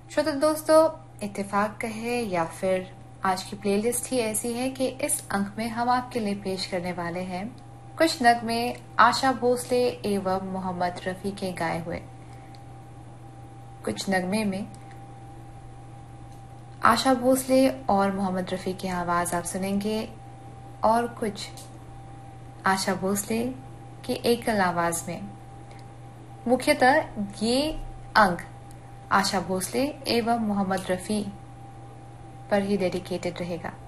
श्रोता दोस्तों, इत्तेफाक कहे या फिर आज की प्लेलिस्ट ही ऐसी है कि इस अंक में हम आपके लिए पेश करने वाले हैं कुछ नगमे आशा भोसले एवं मोहम्मद रफी के गाए हुए। कुछ नगमे में आशा भोसले और मोहम्मद रफी की आवाज आप सुनेंगे और कुछ आशा भोसले की एकल आवाज में। मुख्यतः ये अंक आशा भोसले एवं मोहम्मद रफी पर ही डेडिकेटेड रहेगा।